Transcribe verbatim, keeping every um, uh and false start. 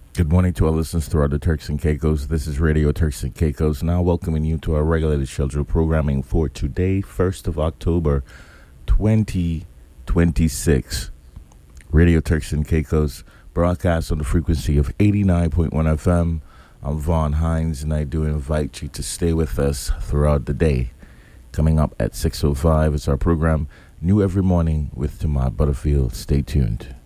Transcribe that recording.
Good morning to our listeners throughout the Turks and Caicos. This is Radio Turks and Caicos, now welcoming you to our regulated scheduled programming for today, first of October, twenty twenty-six. Radio Turks and Caicos broadcasts on the frequency of eighty-nine point one F M. I'm Vaughn Hines, and I do invite you to stay with us throughout the day. Coming up at six oh five is our program, New Every Morning with Tamar Butterfield. Stay tuned.